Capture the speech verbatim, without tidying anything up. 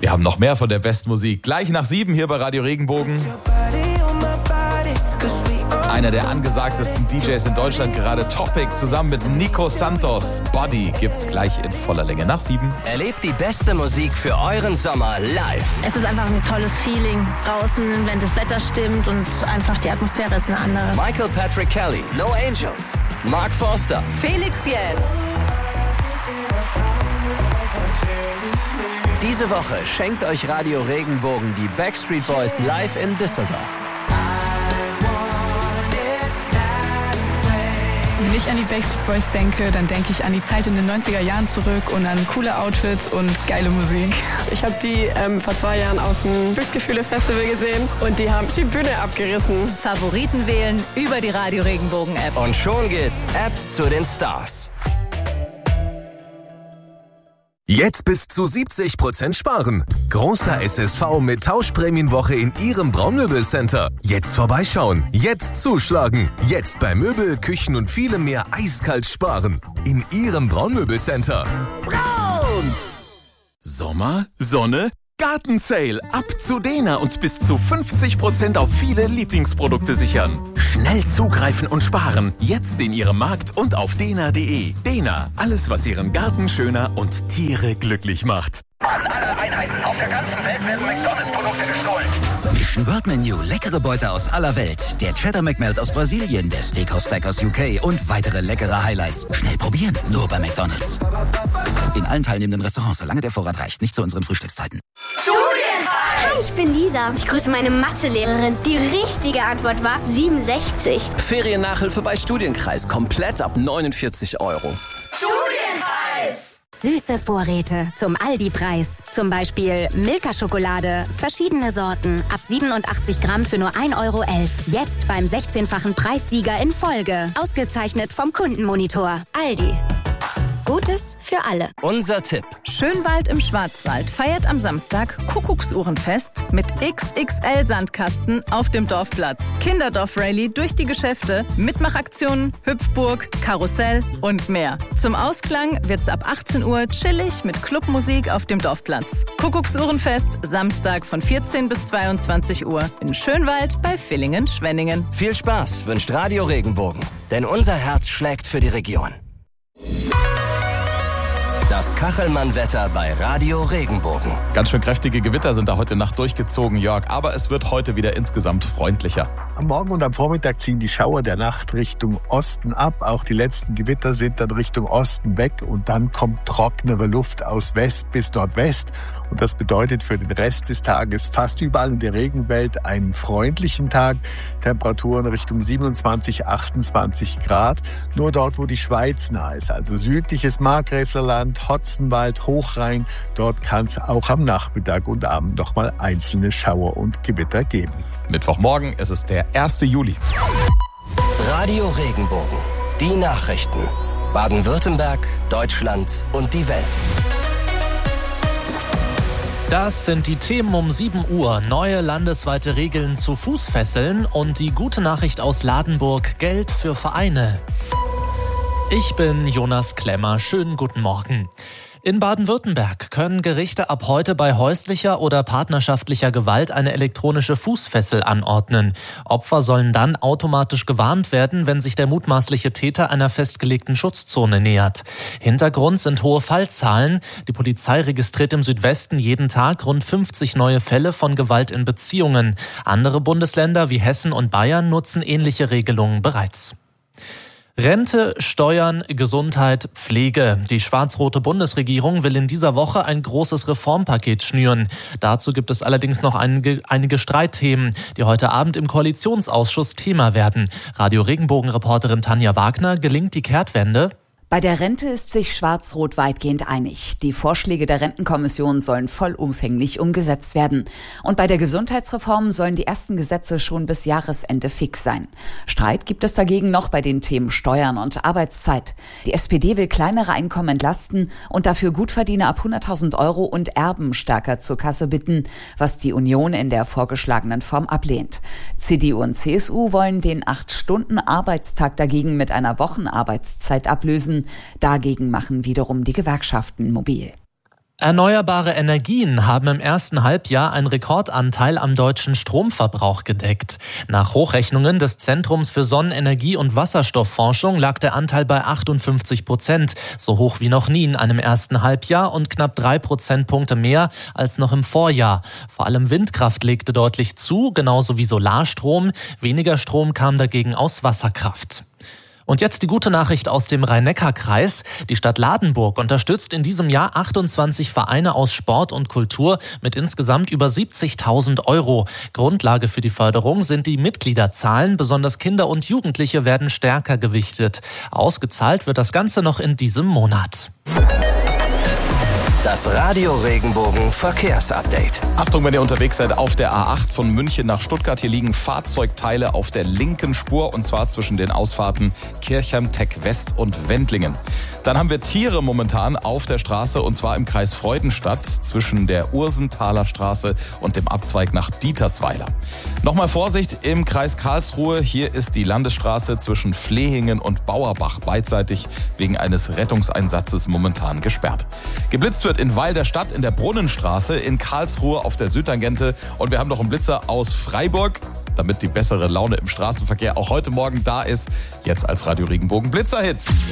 Wir haben noch mehr von der besten Musik. Gleich nach sieben hier bei Radio Regenbogen. Einer der angesagtesten D Js in Deutschland gerade, Topic, zusammen mit Nico Santos. Body gibt's gleich in voller Länge nach sieben. Erlebt die beste Musik für euren Sommer live. Es ist einfach ein tolles Feeling draußen, wenn das Wetter stimmt und einfach die Atmosphäre ist eine andere. Michael Patrick Kelly, No Angels, Mark Forster, Felix Jähn. Diese Woche schenkt euch Radio Regenbogen die Backstreet Boys live in Düsseldorf. Wenn ich an die Backstreet Boys denke, dann denke ich an die Zeit in den neunziger Jahren zurück und an coole Outfits und geile Musik. Ich habe die ähm, vor zwei Jahren auf dem Glücksgefühle-Festival gesehen und die haben die Bühne abgerissen. Favoriten wählen über die Radio Regenbogen-App. Und schon geht's App zu den Stars. Jetzt bis zu siebzig Prozent sparen. Großer S S V mit Tauschprämienwoche in Ihrem Braunmöbelcenter. Jetzt vorbeischauen, jetzt zuschlagen. Jetzt bei Möbel, Küchen und vielem mehr eiskalt sparen. In Ihrem Braunmöbelcenter. Braun! Sommer, Sonne, Gartensale. Ab zu Dena und bis zu fünfzig Prozent auf viele Lieblingsprodukte sichern. Schnell zugreifen und sparen. Jetzt in Ihrem Markt und auf dena punkt de. Dena, alles was Ihren Garten schöner und Tiere glücklich macht. An alle Einheiten auf der ganzen Welt werden McDonalds-Produkte gestohlen. Mission World Menu, leckere Beute aus aller Welt. Der Cheddar McMelt aus Brasilien, der Steakhouse Stack aus U K und weitere leckere Highlights. Schnell probieren, nur bei McDonalds. In allen teilnehmenden Restaurants, solange der Vorrat reicht, nicht zu unseren Frühstückszeiten. Hi, ich bin Lisa. Ich grüße meine Mathelehrerin. Die richtige Antwort war siebenundsechzig. Feriennachhilfe bei Studienkreis, komplett ab neunundvierzig Euro. Studienkreis! Süße Vorräte zum Aldi-Preis. Zum Beispiel Milka-Schokolade, verschiedene Sorten, ab siebenundachtzig Gramm für nur ein Euro elf. Jetzt beim sechzehnfachen Preissieger in Folge. Ausgezeichnet vom Kundenmonitor. Aldi. Gutes für alle. Unser Tipp. Schönwald im Schwarzwald feiert am Samstag Kuckucksuhrenfest mit X X L-Sandkasten auf dem Dorfplatz. Kinderdorf-Rallye durch die Geschäfte, Mitmachaktionen, Hüpfburg, Karussell und mehr. Zum Ausklang wird's ab achtzehn Uhr chillig mit Clubmusik auf dem Dorfplatz. Kuckucksuhrenfest, Samstag von vierzehn bis zweiundzwanzig Uhr in Schönwald bei Villingen-Schwenningen. Viel Spaß wünscht Radio Regenbogen, denn unser Herz schlägt für die Region. Das Kachelmann-Wetter bei Radio Regenbogen. Ganz schön kräftige Gewitter sind da heute Nacht durchgezogen, Jörg. Aber es wird heute wieder insgesamt freundlicher. Am Morgen und am Vormittag ziehen die Schauer der Nacht Richtung Osten ab. Auch die letzten Gewitter sind dann Richtung Osten weg. Und dann kommt trocknere Luft aus West bis Nordwest. Und das bedeutet für den Rest des Tages fast überall in der Regenwelt einen freundlichen Tag. Temperaturen Richtung siebenundzwanzig, achtundzwanzig Grad. Nur dort, wo die Schweiz nah ist, also südliches Markgräflerland, Hotzenwald, Hochrhein, dort kann es auch am Nachmittag und Abend noch mal einzelne Schauer und Gewitter geben. Mittwochmorgen, es ist der erste Juli. Radio Regenbogen. Die Nachrichten. Baden-Württemberg, Deutschland und die Welt. Das sind die Themen um sieben Uhr. Neue landesweite Regeln zu Fußfesseln und die gute Nachricht aus Ladenburg: Geld für Vereine. Ich bin Jonas Klemmer. Schönen guten Morgen. In Baden-Württemberg können Gerichte ab heute bei häuslicher oder partnerschaftlicher Gewalt eine elektronische Fußfessel anordnen. Opfer sollen dann automatisch gewarnt werden, wenn sich der mutmaßliche Täter einer festgelegten Schutzzone nähert. Hintergrund sind hohe Fallzahlen. Die Polizei registriert im Südwesten jeden Tag rund fünfzig neue Fälle von Gewalt in Beziehungen. Andere Bundesländer wie Hessen und Bayern nutzen ähnliche Regelungen bereits. Rente, Steuern, Gesundheit, Pflege. Die schwarz-rote Bundesregierung will in dieser Woche ein großes Reformpaket schnüren. Dazu gibt es allerdings noch einige, einige Streitthemen, die heute Abend im Koalitionsausschuss Thema werden. Radio Regenbogen-Reporterin Tanja Wagner, gelingt die Kehrtwende? Bei der Rente ist sich Schwarz-Rot weitgehend einig. Die Vorschläge der Rentenkommission sollen vollumfänglich umgesetzt werden. Und bei der Gesundheitsreform sollen die ersten Gesetze schon bis Jahresende fix sein. Streit gibt es dagegen noch bei den Themen Steuern und Arbeitszeit. Die S P D will kleinere Einkommen entlasten und dafür Gutverdiener ab hunderttausend Euro und Erben stärker zur Kasse bitten, was die Union in der vorgeschlagenen Form ablehnt. C D U und C S U wollen den acht-Stunden-Arbeitstag dagegen mit einer Wochenarbeitszeit ablösen. Dagegen machen wiederum die Gewerkschaften mobil. Erneuerbare Energien haben im ersten Halbjahr einen Rekordanteil am deutschen Stromverbrauch gedeckt. Nach Hochrechnungen des Zentrums für Sonnenenergie und Wasserstoffforschung lag der Anteil bei achtundfünfzig Prozent, so hoch wie noch nie in einem ersten Halbjahr und knapp drei Prozentpunkte mehr als noch im Vorjahr. Vor allem Windkraft legte deutlich zu, genauso wie Solarstrom. Weniger Strom kam dagegen aus Wasserkraft. Und jetzt die gute Nachricht aus dem Rhein-Neckar-Kreis. Die Stadt Ladenburg unterstützt in diesem Jahr achtundzwanzig Vereine aus Sport und Kultur mit insgesamt über siebzigtausend Euro. Grundlage für die Förderung sind die Mitgliederzahlen. Besonders Kinder und Jugendliche werden stärker gewichtet. Ausgezahlt wird das Ganze noch in diesem Monat. Das Radio Regenbogen Verkehrsupdate. Achtung, wenn ihr unterwegs seid auf der A acht von München nach Stuttgart. Hier liegen Fahrzeugteile auf der linken Spur und zwar zwischen den Ausfahrten Kirchheim, Tech West und Wendlingen. Dann haben wir Tiere momentan auf der Straße und zwar im Kreis Freudenstadt zwischen der Ursenthaler Straße und dem Abzweig nach Dietersweiler. Nochmal Vorsicht im Kreis Karlsruhe. Hier ist die Landesstraße zwischen Flehingen und Bauerbach beidseitig wegen eines Rettungseinsatzes momentan gesperrt. Geblitzt wird in Weil der Stadt in der Brunnenstraße, in Karlsruhe auf der Südtangente und wir haben noch einen Blitzer aus Freiburg, damit die bessere Laune im Straßenverkehr auch heute Morgen da ist. Jetzt als Radio Regenbogen Blitzerhits.